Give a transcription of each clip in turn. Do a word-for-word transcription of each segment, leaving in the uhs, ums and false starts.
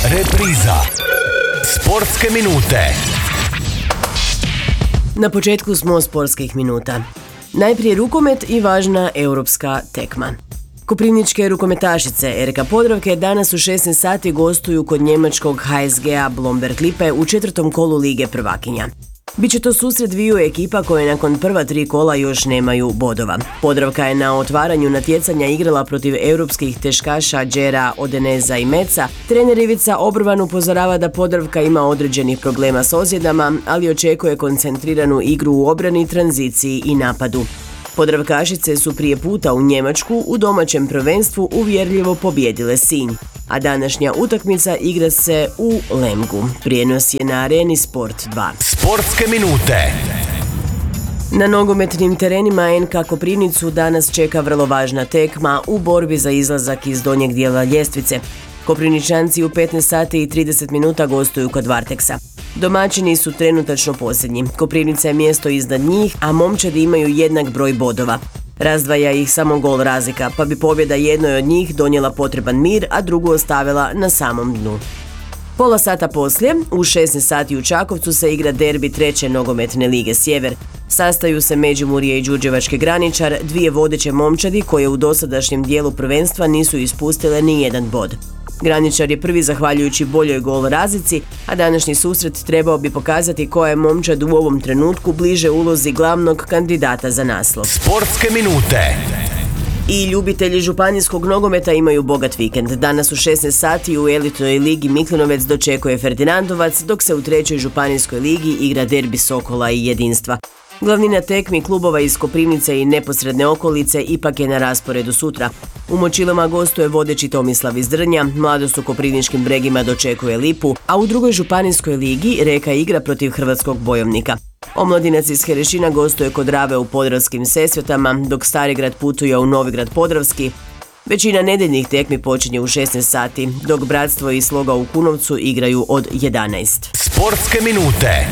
Repriza. Sportske minute. Na početku smo sportskih minuta. Najprije rukomet i važna europska tekma. Koprivničke rukometašice R K Podravke danas u šesnaest sati gostuju kod njemačkog H S G A Blomberg Lippe u četvrtom kolu Lige prvakinja. Biće to susret dviju ekipa koje nakon prva tri kola još nemaju bodova. Podravka je na otvaranju natjecanja igrala protiv europskih teškaša Đera, Odeneza i Meca. Trener Ivica Obrvan upozorava da Podravka ima određenih problema s ozljedama, ali očekuje koncentriranu igru u obrani, tranziciji i napadu. Podravkašice su prije puta u Njemačku u domaćem prvenstvu uvjerljivo pobijedile Sinj, a današnja utakmica igra se u Lemgu. Prijenos je na Areni Sport dva. Sportske minute. Na nogometnim terenima N K Koprivnicu danas čeka vrlo važna tekma u borbi za izlazak iz donjeg dijela ljestvice. Koprivničanci u petnaest sati i trideset minuta gostuju kod Varteksa. Domaćini su trenutačno posljednji. Koprivnica je mjesto iznad njih, a momčadi imaju jednak broj bodova. Razdvaja ih samo gol razlika, pa bi pobjeda jednoj od njih donijela potreban mir, a drugu ostavila na samom dnu. Pola sata poslije, u šesnaest sati u Čakovcu se igra derbi treće nogometne lige Sjever. Sastaju se Međimurje i Đurđevački Graničar, dvije vodeće momčadi koje u dosadašnjem dijelu prvenstva nisu ispustile ni jedan bod. Graničar je prvi zahvaljujući boljoj gol razlici, a današnji susret trebao bi pokazati koja je momčad u ovom trenutku bliže ulozi glavnog kandidata za naslov. Sportske minute. I ljubitelji županijskog nogometa imaju bogat vikend. Danas u šesnaest sati u elitnoj ligi Miklinovec dočekuje Ferdinandovac, dok se u trećoj županijskoj ligi igra derbi Sokola i Jedinstva. Glavnina tekmi klubova iz Koprivnice i neposredne okolice ipak je na rasporedu sutra. U Močilama gostuje vodeći Tomislav iz Drnja, Mladost u Koprivničkim Bregima dočekuje Lipu, a u drugoj županijskoj ligi Reka igra protiv Hrvatskog Bojovnika. Omladinac iz Herešina gostuje kod Rave u Podravskim Sesvetama, dok Starigrad putuje u Novigrad Podravski. Većina nedeljnih tekmi počinje u šesnaest sati, dok Bratstvo i Sloga u Kunovcu igraju od jedanaest. Sportske minute.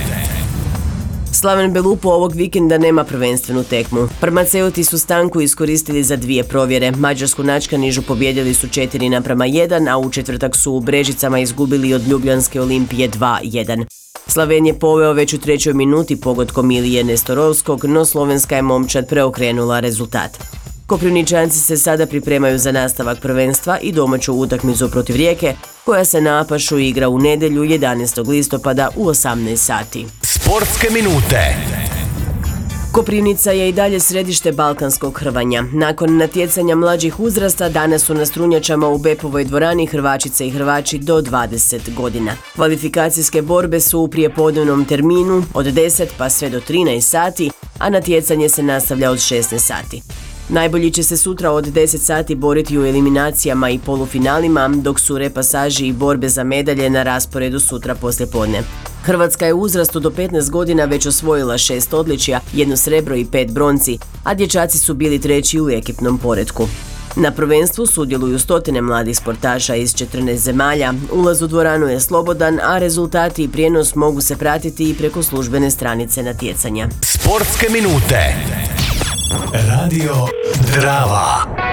Slaven Belupo ovog vikenda nema prvenstvenu tekmu. Farmaceuti su stanku iskoristili za dvije provjere. Mađarsku Načkanižu pobijedili su četiri naprama jedan, a u četvrtak su u Brežicama izgubili od Ljubljanske Olimpije dva jedan. Slaven je poveo već u trećoj minuti pogodkom Ilije Nestorovskog, no slovenska je momčad preokrenula rezultat. Koprivničanci se sada pripremaju za nastavak prvenstva i domaću utakmicu protiv Rijeke, koja se na Apašu igra u nedjelju jedanaestog listopada u osamnaest sati. Sportske minute. Koprivnica je i dalje središte balkanskog hrvanja. Nakon natjecanja mlađih uzrasta danas su na strunjačama u Bepovoj dvorani Hrvačice i Hrvači do dvadeset godina. Kvalifikacijske borbe su u prijepodnevnom terminu od deset pa sve do trinaest sati, a natjecanje se nastavlja od šesnaest sati. Najbolji će se sutra od deset sati boriti u eliminacijama i polufinalima, dok su repasaži i borbe za medalje na rasporedu sutra poslijepodne. Hrvatska je u uzrastu do petnaest godina već osvojila šest odličja, jedno srebro i pet bronci, a dječaci su bili treći u ekipnom poretku. Na prvenstvu sudjeluju stotine mladih sportaša iz četrnaest zemalja, ulaz u dvoranu je slobodan, a rezultati i prijenos mogu se pratiti i preko službene stranice natjecanja. Sportske minute. Radio Drava.